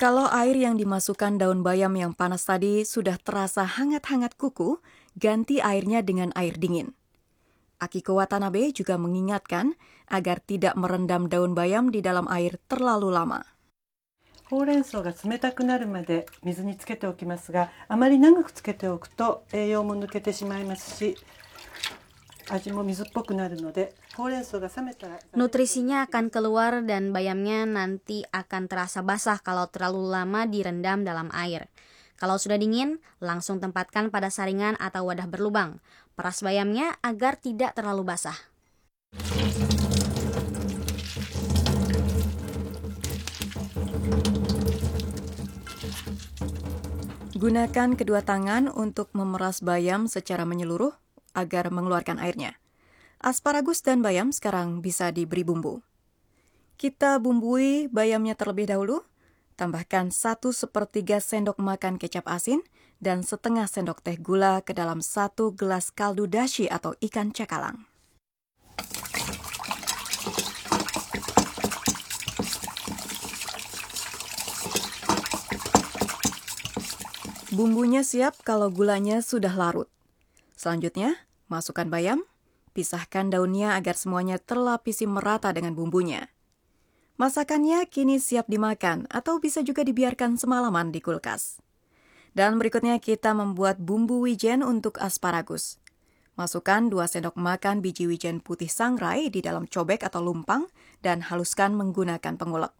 Kalau air yang dimasukkan daun bayam yang panas tadi sudah terasa hangat-hangat kuku, ganti airnya dengan air dingin. Akiko Watanabe juga mengingatkan agar tidak merendam daun bayam di dalam air terlalu lama. ほうれん草が冷たくなるまで水につけておきますが、あまり長くつけておくと栄養も抜けてしまいますし、味も水っぽくなるので、ほうれん草が冷めたら Nutrisinya akan keluar dan bayamnya nanti akan terasa basah kalau terlalu lama direndam dalam air. Kalau sudah dingin, langsung tempatkan pada saringan atau wadah berlubang. Peras bayamnya agar tidak terlalu basah. Gunakan kedua tangan untuk memeras bayam secara menyeluruh agar mengeluarkan airnya. Asparagus dan bayam sekarang bisa diberi bumbu. Kita bumbui bayamnya terlebih dahulu. Tambahkan 1/4 sendok makan kecap asin dan setengah sendok teh gula ke dalam 1 gelas kaldu dashi atau ikan cakalang. Bumbunya siap kalau gulanya sudah larut. Selanjutnya, masukkan bayam, pisahkan daunnya agar semuanya terlapisi merata dengan bumbunya. Masakannya kini siap dimakan atau bisa juga dibiarkan semalaman di kulkas. Dan berikutnya kita membuat bumbu wijen untuk asparagus. Masukkan 2 sendok makan biji wijen putih sangrai di dalam cobek atau lumpang dan haluskan menggunakan pengulek.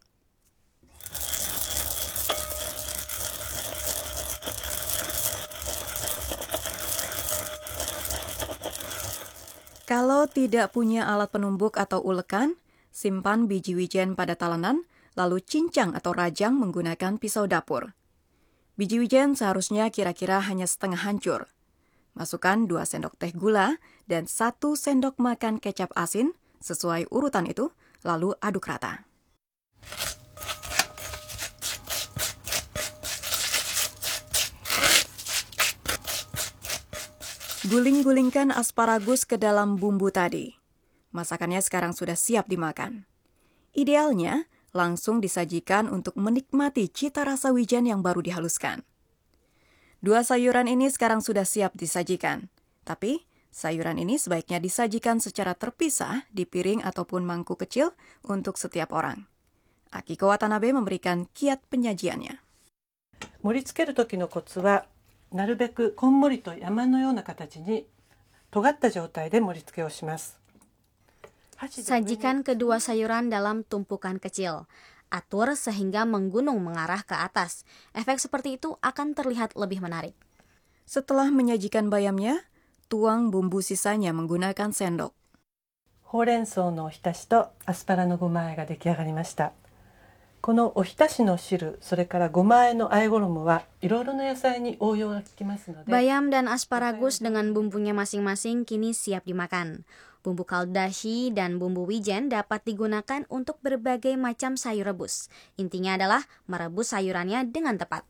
Kalau tidak punya alat penumbuk atau ulekan, simpan biji wijen pada talenan, lalu cincang atau rajang menggunakan pisau dapur. Biji wijen seharusnya kira-kira hanya setengah hancur. Masukkan 2 sendok teh gula dan 1 sendok makan kecap asin sesuai urutan itu, lalu aduk rata. Guling-gulingkan asparagus ke dalam bumbu tadi. Masakannya sekarang sudah siap dimakan. Idealnya, langsung disajikan untuk menikmati cita rasa wijen yang baru dihaluskan. 2 sayuran ini sekarang sudah siap disajikan. Tapi, sayuran ini sebaiknya disajikan secara terpisah di piring ataupun mangkuk kecil untuk setiap orang. Akiko Watanabe memberikan kiat penyajiannya. 盛り付ける時のコツは、なるべくこんもりと山のような形に尖った状態で盛り付けをします。 Sajikan kedua sayuran dalam tumpukan kecil. Atur sehingga menggunung mengarah ke atas. Efek seperti itu akan terlihat lebih menarik. Setelah menyajikan bayamnya, tuang bumbu sisanya menggunakan sendok. ほうれん草のおひたしとアスパラのごま和えが出来上がりました。このおひたしの汁、それからごま和えの和え衣はいろいろな野菜に応用が効きますので。 Bayam dan asparagus dengan bumbunya masing-masing kini siap dimakan. Bumbu kaldu dashi dan bumbu wijen dapat digunakan untuk berbagai macam sayur rebus. Intinya adalah merebus sayurannya dengan tepat.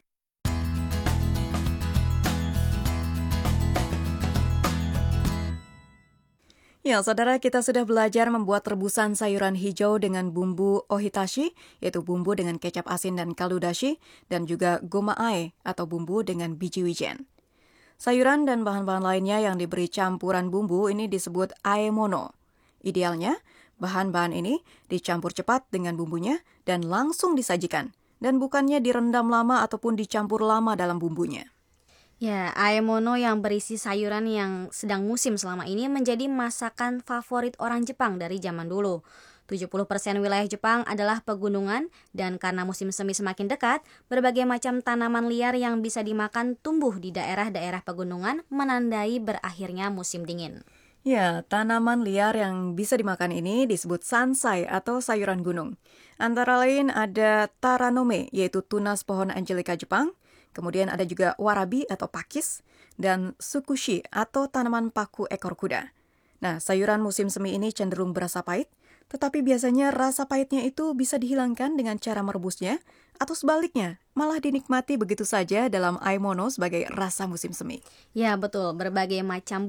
Ya, saudara, kita sudah belajar membuat rebusan sayuran hijau dengan bumbu ohitashi, yaitu bumbu dengan kecap asin dan kaldu dashi, dan juga gomae atau bumbu dengan biji wijen. Sayuran dan bahan-bahan lainnya yang diberi campuran bumbu ini disebut aemono. Idealnya, bahan-bahan ini dicampur cepat dengan bumbunya dan langsung disajikan, dan bukannya direndam lama ataupun dicampur lama dalam bumbunya. Ya, aemono yang berisi sayuran yang sedang musim selama ini menjadi masakan favorit orang Jepang dari zaman dulu. 70% wilayah Jepang adalah pegunungan dan karena musim semi semakin dekat, berbagai macam tanaman liar yang bisa dimakan tumbuh di daerah-daerah pegunungan menandai berakhirnya musim dingin. Ya, tanaman liar yang bisa dimakan ini disebut sansai atau sayuran gunung. Antara lain ada taranome, yaitu tunas pohon Angelica Jepang. Kemudian ada juga warabi atau pakis dan tsukushi atau tanaman paku ekor kuda. Nah, sayuran musim semi ini cenderung berasa pahit, tetapi biasanya rasa pahitnya itu bisa dihilangkan dengan cara merebusnya atau sebaliknya, malah dinikmati begitu saja dalam aemono sebagai rasa musim semi. Ya, betul. Berbagai macam